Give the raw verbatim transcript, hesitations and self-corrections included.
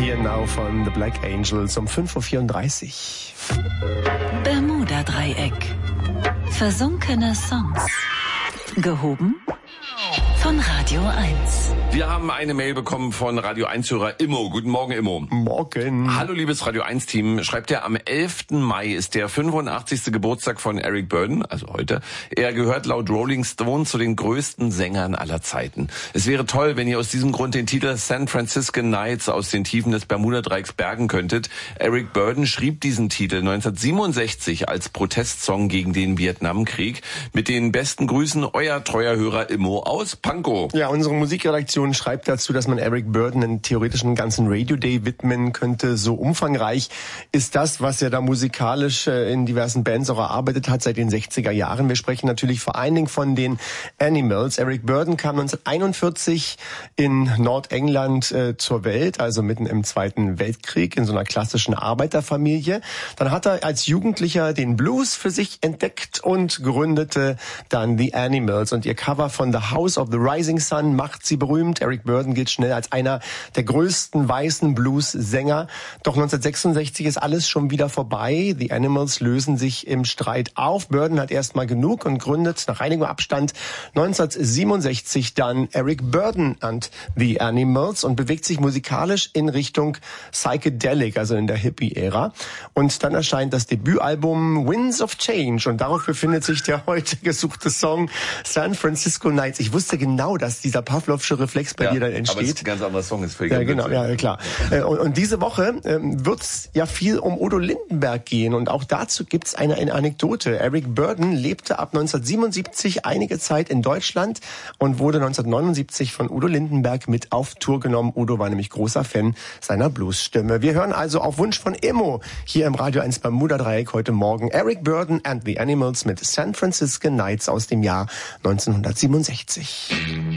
Here Now von The Black Angels um fünf Uhr vierunddreißig. Bermuda-Dreieck. Versunkene Songs. Gehoben von Radio eins. Wir haben eine Mail bekommen von Radio eins-Hörer Immo. Guten Morgen, Immo. Morgen. Hallo, liebes Radio eins-Team. Schreibt er, am elften Mai ist der fünfundachtzigste Geburtstag von Eric Burdon, also heute. Er gehört laut Rolling Stone zu den größten Sängern aller Zeiten. Es wäre toll, wenn ihr aus diesem Grund den Titel San Francisco Nights aus den Tiefen des Bermuda-Dreiecks bergen könntet. Eric Burdon schrieb diesen Titel neunzehnhundertsiebenundsechzig als Protestsong gegen den Vietnamkrieg. Mit den besten Grüßen, euer treuer Hörer Immo aus Pankow. Ja, unsere Musikredaktion schreibt dazu, dass man Eric Burdon einen theoretischen ganzen Radio Day widmen könnte. So umfangreich ist das, was er da musikalisch in diversen Bands auch erarbeitet hat seit den sechziger Jahren. Wir sprechen natürlich vor allen Dingen von den Animals. Eric Burdon kam neunzehnhunderteinundvierzig in Nordengland äh, zur Welt, also mitten im Zweiten Weltkrieg, in so einer klassischen Arbeiterfamilie. Dann hat er als Jugendlicher den Blues für sich entdeckt und gründete dann The Animals. Und ihr Cover von The House of the Rising Sun macht sie berühmt. Eric Burdon gilt schnell als einer der größten weißen Blues-Sänger. Doch neunzehnhundertsechsundsechzig ist alles schon wieder vorbei. The Animals lösen sich im Streit auf. Burdon hat erstmal genug und gründet nach einigem Abstand neunzehnhundertsiebenundsechzig dann Eric Burdon and The Animals und bewegt sich musikalisch in Richtung Psychedelic, also in der Hippie-Ära. Und dann erscheint das Debütalbum Winds of Change und darauf befindet sich der heute gesuchte Song San Francisco Nights. Ich wusste genau, dass dieser Pavlovsche Reflex bei ja, dir dann entsteht. Aber es ist ein ganz anderer Song. Ist ja, genau, ja, klar. Ja. Und, und diese Woche ähm, wird es ja viel um Udo Lindenberg gehen und auch dazu gibt es eine, eine Anekdote. Eric Burdon lebte ab neunzehnhundertsiebenundsiebzig einige Zeit in Deutschland und wurde neunzehnhundertneunundsiebzig von Udo Lindenberg mit auf Tour genommen. Udo war nämlich großer Fan seiner Bluesstimme. Wir hören also auf Wunsch von Immo hier im Radio eins Bermuda-Dreieck heute Morgen Eric Burdon and the Animals mit San Francisco Nights aus dem Jahr neunzehnhundertsiebenundsechzig.